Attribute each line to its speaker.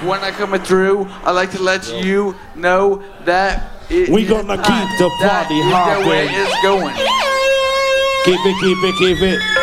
Speaker 1: when I coming through, I like to let you know that
Speaker 2: we gonna keep the party hopping.
Speaker 1: The way it's going.
Speaker 2: Keep it.